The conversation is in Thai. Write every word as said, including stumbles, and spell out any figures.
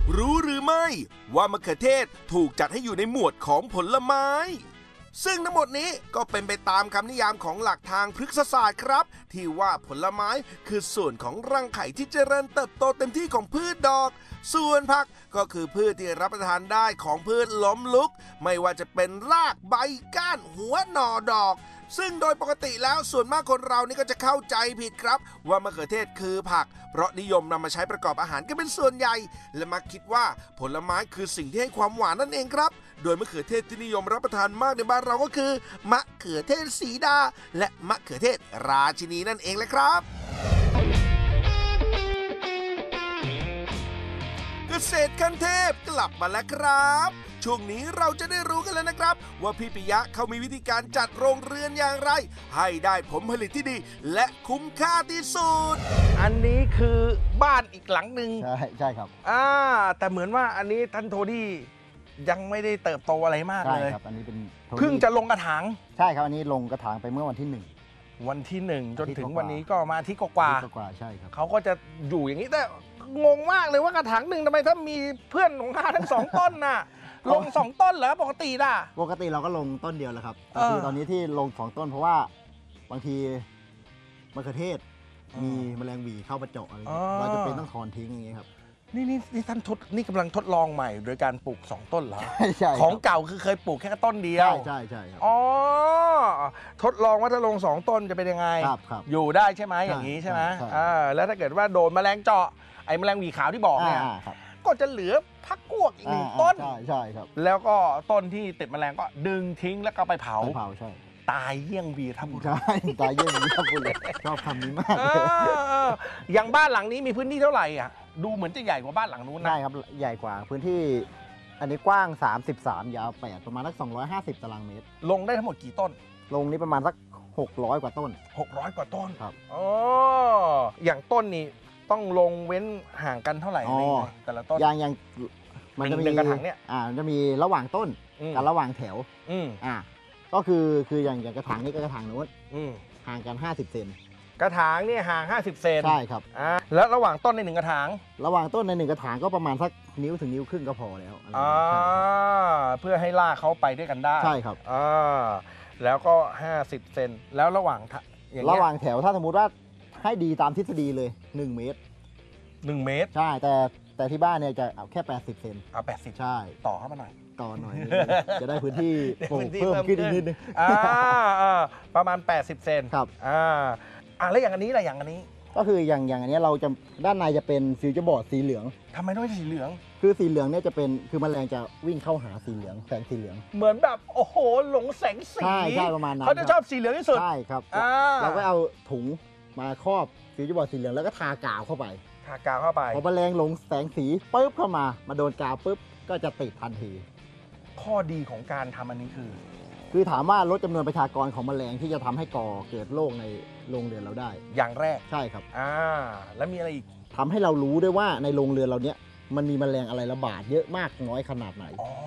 รู้หรือไม่ว่ามะเขือเทศถูกจัดให้อยู่ในหมวดของผลไม้ซึ่งทั้งหมดนี้ก็เป็นไปตามคำนิยามของหลักทางพฤกษศาสตร์ครับที่ว่าผลไม้คือส่วนของรังไข่ที่เจริญเติบโตเต็มที่ของพืชดอกส่วนผักก็คือพืชที่รับประทานได้ของพืชล้มลุกไม่ว่าจะเป็นรากใบก้านหัวหน่อดอกซึ่งโดยปกติแล้วส่วนมากคนเรานี่ก็จะเข้าใจผิดครับว่ามะเขือเทศคือผักเพราะนิยมนำมาใช้ประกอบอาหารกันเป็นส่วนใหญ่และมักคิดว่าผลไม้คือสิ่งที่ให้ความหวานนั่นเองครับโดยมะเขือเทศที่นิยมรับประทานมากในบ้านเราก็คือมะเขือเทศสีดาและมะเขือเทศราชินีนั่นเองแหละครับเกษตรขั้นเทพกลับมาแล้วครับช่วงนี้เราจะได้รู้กันแล้วนะครับว่าพี่ปิยะเขามีวิธีการจัดโรงเรือนอย่างไรให้ได้ผลผลิตที่ดีและคุ้มค่าที่สุดอันนี้คือบ้านอีกหลังหนึ่งใช่ใช่ครับอ่าแต่เหมือนว่าอันนี้ท่านโทดี้ยังไม่ได้เติบโตอะไรมากเลยใช่ครับอันนี้เป็นเพิ่งจะลงกระถางใช่ครับอันนี้ลงกระถางไปเมื่อวันที่หนึ่งวันที่หนึ่งจนถึงวันนี้ก็มาอาทิตย์กว่าๆกว่าใช่ครับเขาก็จะอยู่อย่างนี้แต่งงมากเลยว่ากระถางหนึ่งทำไมถ้ามีเพื่อนของข้าทั้งสองต้นน่ะลงสองต้นเหรอปกติล่ะปกติเราก็ลงต้นเดียวแหละครับแต่คือตอนนี้ที่ลงสองต้นเพราะว่าบางทีมะเขือเทศมีแมลงหวีเข้ามาเจาะอะไรเราจะเป็นต้องถอนทิ้งอย่างนี้ครับนี่นี่นี่ท่านทดนี่กำลังทดลองใหม่โดยการปลูกสองต้นเหรอใช่ของเก่าคือเคยปลูกแค่ต้นเดียวใช่ใช่ครับอ๋อทดลองว่าถ้าลงสองต้นจะเป็นยังไงอยู่ได้ใช่ไหมอย่างนี้ใช่ไหมอ่าแล้วถ้าเกิดว่าโดนแมลงเจาะไอ้แมลงหวีขาวที่บอกเนี่ยก็จะเหลือพักกวกอีกหนึ่งต้นใช่ใช่ครับแล้วก็ต้นที่ติดแมลงก็ดึงทิ้งแล้วก็ไปเผาเผาใช่ตายเยี่ยงวีรบุรุษใช่ตายเยี่ยงวีรบุรุษชอบคำนี้มากอย่างบ้านหลังนี้มีพื้นที่เท่าไหร่อ่ะดูเหมือนจะใหญ่กว่าบ้านหลังนู้นนะใช่ครับใหญ่กว่าพื้นที่อันนี้กว้างสามสิบสามยาวแปดประมาณสักสองร้อยห้าสิบตารางเมตรลงได้ทั้งหมดกี่ต้นลงนี้ประมาณสักหกร้อยกว่าต้นหกร้อยกว่าต้นครับอ๋ออย่างต้นนี้ต้องลงเว้นห่างกันเท่าไหร่แต่ละต้นอย่างอย่างมันจะมีกระถางเนี่ยอ่าจะมีระหว่างต้นกับระหว่างแถวอ่าก็คือคืออย่างอย่างกระถางนี้กับกระถางนู้นห่างกันห้าสิบเซนกระถางเนี่ยห่างห้าสิบเซนใช่ครับอ่าแล้วระหว่างต้นในหนึ่งกระถางระหว่างต้นในหนึ่งกระถางก็ประมาณสักนิ้วถึงนิ้วครึ่งก็พอแล้วอ่าเพื่อให้รากเขาไปด้วยกันได้ใช่ครับอ่าแล้วก็ห้าสิบเซนแล้วระหว่างอย่างระหว่างแถวถ้าสมมติว่าให้ดีตามทฤษฎีเลยหนึ่งเมตรหนึ่งเมตรใช่แต่แต่ที่บ้านเนี่ยจะเอาแค่แปดสิบเซนเอาแปดสิบใช่ต่อเข้ามาหน่อยต่อหน่อยจะได้พื้นที่ปลูกเพิ่มขึ้นอีกนิดนึงอ่าประมาณแปดสิบเซนครับอ่าอ่าแล้วอย่างอันนี้อะไรอย่างอันนี้ก็คืออย่างอย่างอันนี้เราจะด้านในจะเป็นฟิวเจอร์บอร์ดสีเหลืองทำไมต้องเป็นสีเหลืองคือสีเหลืองเนี่ยจะเป็นคือแมลงจะวิ่งเข้าหาสีเหลืองแสงสีเหลืองเหมือนแบบโอ้โหหลงแสงสีใช่ใช่ประมาณนั้นเขาจะชอบสีเหลืองที่สุดใช่ครับเราก็เอาถุงมาครอบฟิวเจอร์บอร์ดสีเหลืองแล้วก็ทากาวเข้าไปทากาวเข้าไปพอแมลงหลงแสงสีปุ๊บเข้ามามาโดนกาวปุ๊บก็จะติดทันทีข้อดีของการทำอันนี้คือคือถามว่าลดจำนวนประชากรของแมลงที่จะทำให้ก่อเกิดโรคในโรงเรือนเราได้อย่างแรกใช่ครับอ่าแล้วมีอะไรอีกทำให้เรารู้ด้วยว่าในโรงเรือนเราเนี้ยมันมีแมลงอะไรระบาดเยอะมากน้อยขนาดไหน